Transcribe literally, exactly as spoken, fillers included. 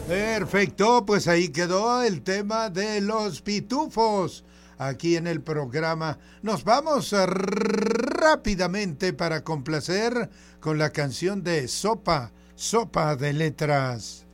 Perfecto, pues ahí quedó el tema de los pitufos. Aquí en el programa nos vamos rápidamente para complacer con la canción de Sopa, Sopa de Letras.